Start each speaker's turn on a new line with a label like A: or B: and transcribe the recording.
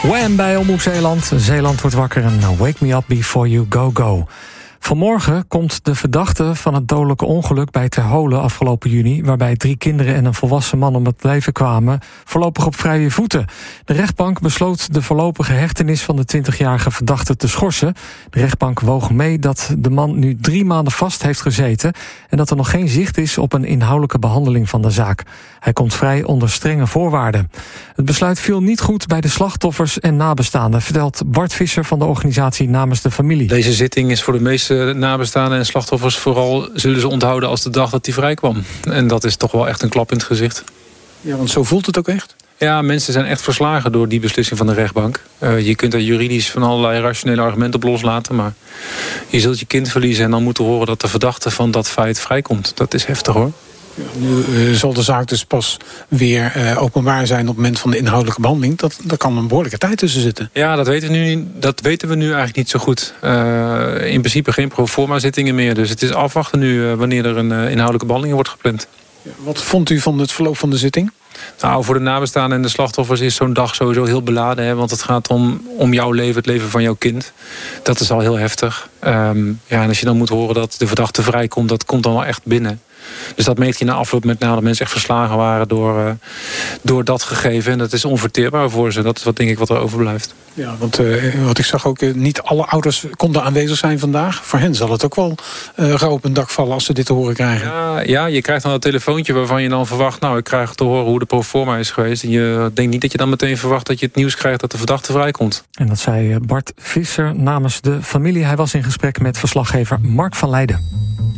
A: Wham bij Omroep Zeeland. Zeeland wordt wakker en wake me up before you go go. Vanmorgen komt de verdachte van het dodelijke ongeluk bij Ter Holen afgelopen juni, waarbij 3 kinderen en een volwassen man om het leven kwamen, voorlopig op vrije voeten. De rechtbank besloot de voorlopige hechtenis van de 20-jarige verdachte te schorsen. De rechtbank woog mee dat de man nu 3 maanden vast heeft gezeten en dat er nog geen zicht is op een inhoudelijke behandeling van de zaak. Hij komt vrij onder strenge voorwaarden. Het besluit viel niet goed bij de slachtoffers en nabestaanden, vertelt Bart Visser van de organisatie Namens de Familie.
B: Deze zitting is voor de meeste nabestaanden en slachtoffers vooral zullen ze onthouden als de dag dat hij vrijkwam. En dat is toch wel echt een klap in het gezicht.
C: Ja, want zo voelt het ook echt?
B: Ja, mensen zijn echt verslagen door die beslissing van de rechtbank. Je kunt er juridisch van allerlei rationele argumenten op loslaten, maar je zult je kind verliezen en dan moeten horen dat de verdachte van dat feit vrijkomt. Dat is heftig, hoor.
C: Ja, nu zal de zaak dus pas weer openbaar zijn op het moment van de inhoudelijke behandeling. Daar kan een behoorlijke tijd tussen zitten.
B: Ja, dat weten we nu eigenlijk niet zo goed. In principe geen proforma zittingen meer. Dus het is afwachten nu wanneer er een inhoudelijke behandeling wordt gepland.
C: Ja, wat vond u van het verloop van de zitting?
B: Nou, voor de nabestaanden en de slachtoffers is zo'n dag sowieso heel beladen. Hè, want het gaat om jouw leven, het leven van jouw kind. Dat is al heel heftig. En als je dan moet horen dat de verdachte vrijkomt, dat komt dan wel echt binnen. Dus dat merkte je na afloop met name dat mensen echt verslagen waren door dat gegeven. En dat is onverteerbaar voor ze. Dat is denk ik wat er overblijft.
C: Ja, want wat ik zag ook, niet alle ouders konden aanwezig zijn vandaag. Voor hen zal het ook wel rauw op een dak vallen als ze dit te horen krijgen.
B: Ja, je krijgt dan een telefoontje waarvan je dan verwacht, ik krijg te horen hoe de proforma is geweest. En je denkt niet dat je dan meteen verwacht dat je het nieuws krijgt dat de verdachte vrijkomt.
A: En dat zei Bart Visser namens de familie. Hij was in gesprek met verslaggever Mark van Leijden.